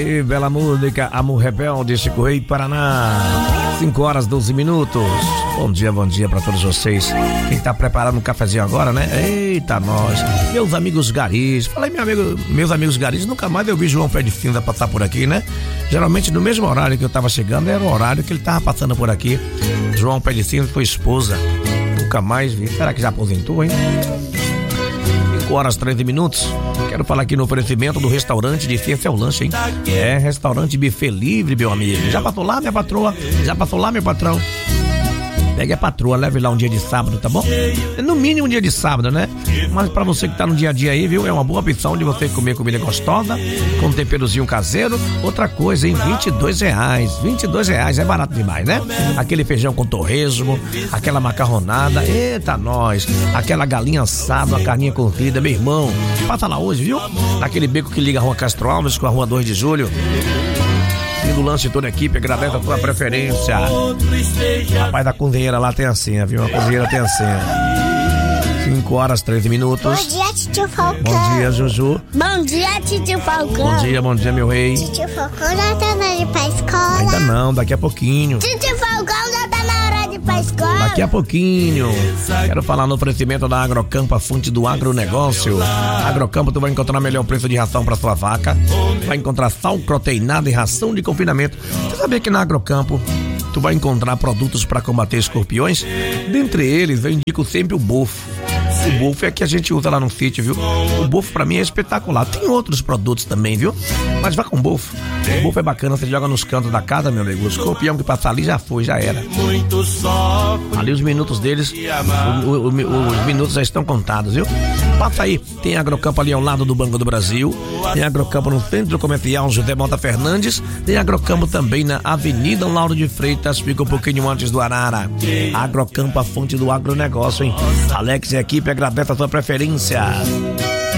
Que bela música, Amor Rebelde, Chico Rei, Paraná. 5h12. Bom dia pra todos vocês. Quem tá preparando um cafezinho agora, né? Eita, nós. Meus amigos garis. Falei, meus amigos garis, nunca mais eu vi João Pé de Finda passar por aqui, né? Geralmente no mesmo horário que eu tava chegando, era o horário que ele tava passando por aqui. João Pé de Finda foi esposa. Nunca mais vi. Será que já aposentou, hein? 5h13. Quero falar aqui no oferecimento do restaurante de Ciência ao Lanche, hein? É, restaurante buffet livre, meu amigo. Já passou lá, minha patroa? Já passou lá, meu patrão? Pegue a patroa, leve lá um dia de sábado, tá bom? No mínimo um dia de sábado, né? Mas pra você que tá no dia a dia aí, viu? É uma boa opção de você comer comida gostosa, com um temperozinho caseiro. Outra coisa, hein? R$22. R$22 é barato demais, né? Aquele feijão com torresmo, aquela macarronada, eita nós, aquela galinha assada, uma carninha cozida, meu irmão. Passa lá hoje, viu? Naquele beco que liga a Rua Castro Alves com a Rua 2 de Julho. E do lance toda a equipe, agradece a tua preferência. Rapaz, da cozinheira lá tem a senha, viu? A cozinheira tem a senha. 5h13. Bom dia, titio Falcão. Bom dia, Juju. Bom dia, titio Falcão. Bom dia, meu rei. Titio Falcão já tá na hora de ir pra escola. Ainda não, daqui a pouquinho. Titio Falcão já tá na hora de ir pra escola. Daqui a pouquinho. Quero falar no oferecimento da Agrocampo, a fonte do agronegócio. Agrocampo, tu vai encontrar o melhor preço de ração pra sua vaca. Vai encontrar sal proteinado e ração de confinamento. Você sabia que na Agrocampo tu vai encontrar produtos para combater escorpiões? Dentre eles, eu indico sempre o bofo. O bofo é que a gente usa lá no sítio, viu? O bofo pra mim é espetacular. Tem outros produtos também, viu? Mas vá com o bofo. O bofo é bacana, você joga nos cantos da casa, meu amigo. O escorpião que passar ali já foi, já era. Ali os minutos deles, os minutos já estão contados, viu? Passa aí, tem Agrocampo ali ao lado do Banco do Brasil. Tem Agrocampo no Centro Comercial José Mota Fernandes. Tem Agrocampo também na Avenida Lauro de Freitas, fica um pouquinho antes do Arara. Agrocampo, a fonte do agronegócio, hein? Alex e a equipe agradece a sua preferência.